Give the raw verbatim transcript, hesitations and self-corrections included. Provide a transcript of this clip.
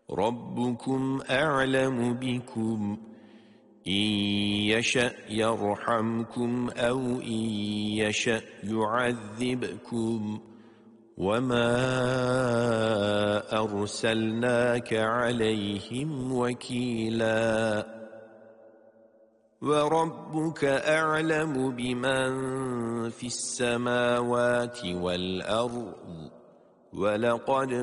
ربكم أعلم بكم إن يشأ يرحمكم أو إن يشأ يعذبكم وما أرسلناك عليهم وكيلا وربك أعلم بمن في السماوات والأرض ولقد